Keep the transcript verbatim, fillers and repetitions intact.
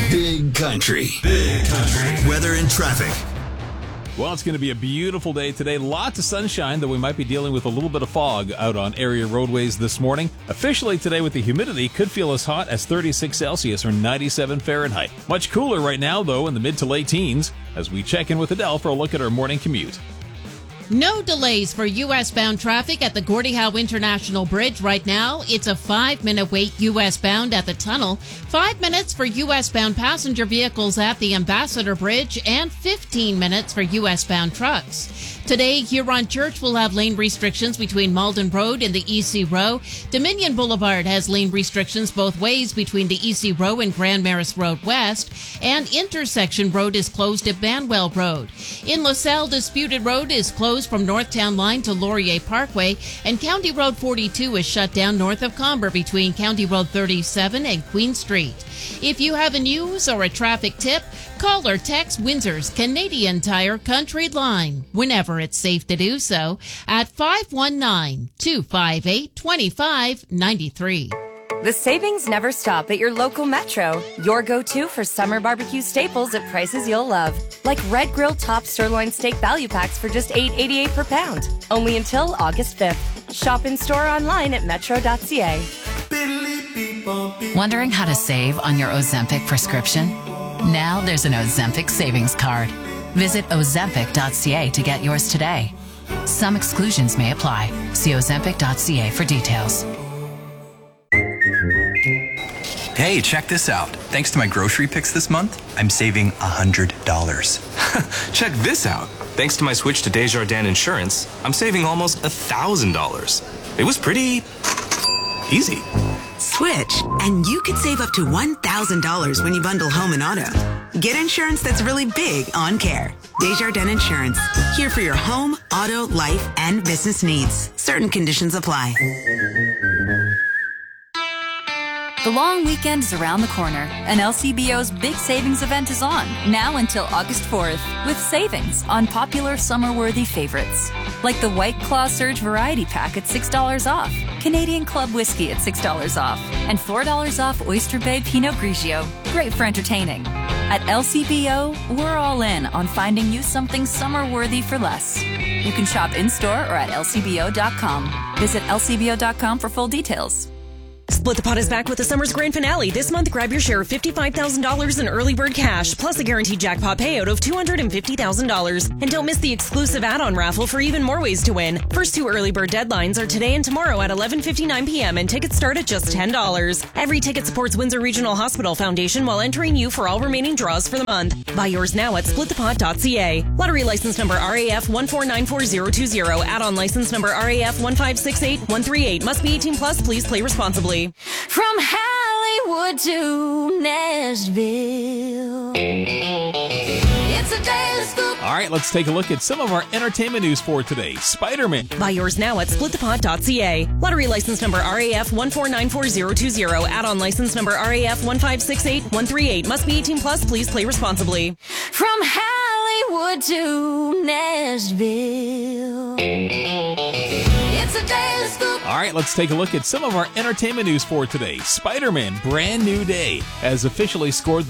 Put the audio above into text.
Big Country. Big Country. Weather and traffic. Well, it's going to be a beautiful day today. Lots of sunshine, though we might be dealing with a little bit of fog out on area roadways this morning. Officially today with the humidity, could feel as hot as thirty-six Celsius or ninety-seven Fahrenheit. Much cooler right now, though, in the mid to late teens, as we check in with Adele for a look at our morning commute. No delays for U S-bound traffic at the Gordie Howe International Bridge right now. It's a five-minute wait U S-bound at the tunnel, five minutes for U S-bound passenger vehicles at the Ambassador Bridge, and fifteen minutes for U S-bound trucks. Today, Huron Church will have lane restrictions between Malden Road and the E C Row. Dominion Boulevard has lane restrictions both ways between the E C Row and Grand Maris Road West, and Intersection Road is closed at Banwell Road. In LaSalle, Disputed Road is closed from Northtown Line to Laurier Parkway, and County Road forty-two is shut down north of Comber between County Road thirty-seven and Queen Street. If you have a news or a traffic tip, call or text Windsor's Canadian Tire Country Line, whenever it's safe to do so, at five one nine, two five eight, two five nine three. The savings never stop at your local Metro. Your go-to for summer barbecue staples at prices you'll love. Like Red Grill Top Sirloin Steak Value Packs for just eight eighty-eight per pound. Only until August fifth. Shop in-store online at metro dot c a. Wondering how to save on your Ozempic prescription? Now there's an Ozempic savings card. Visit ozempic dot c a to get yours today. Some exclusions may apply. See ozempic dot c a for details. Hey, check this out. Thanks to my grocery picks this month, I'm saving one hundred dollars. Check this out. Thanks to my switch to Desjardins Insurance, I'm saving almost one thousand dollars. It was pretty easy. Switch, and you could save up to one thousand dollars when you bundle home and auto. Get insurance that's really big on care. Desjardins Insurance, here for your home, auto, life, and business needs. Certain conditions apply. The long weekend is around the corner, and L C B O's big savings event is on, now until August fourth, with savings on popular summer-worthy favorites, like the White Claw Surge Variety Pack at six dollars off, Canadian Club Whiskey at six dollars off, and four dollars off Oyster Bay Pinot Grigio. Great for entertaining. At L C B O, we're all in on finding you something summer-worthy for less. You can shop in-store or at L C B O dot com. Visit L C B O dot com for full details. Split the Pot is back with the summer's grand finale. This month, grab your share of fifty-five thousand dollars in early bird cash, plus a guaranteed jackpot payout of two hundred fifty thousand dollars. And don't miss the exclusive add-on raffle for even more ways to win. First two early bird deadlines are today and tomorrow at eleven fifty-nine p.m. and tickets start at just ten dollars. Every ticket supports Windsor Regional Hospital Foundation while entering you for all remaining draws for the month. Buy yours now at split the pot dot c a. Lottery license number R A F one four nine four zero two zero. Add-on license number R A F one five six eight one three eight. Must be eighteen plus. Please play responsibly. From Hollywood to Nashville, it's a daily scoop. All right, let's take a look at some of our entertainment news for today. Spider-Man. Buy yours now at split the pot dot c a. Lottery license number R A F one four nine four zero two zero. Add-on license number R A F one five six eight one three eight. Must be eighteen plus. Please play responsibly. From Hollywood to Nashville, it's a daily scoop. All right, let's take a look at some of our entertainment news for today. Spider-Man Brand New Day has officially scored the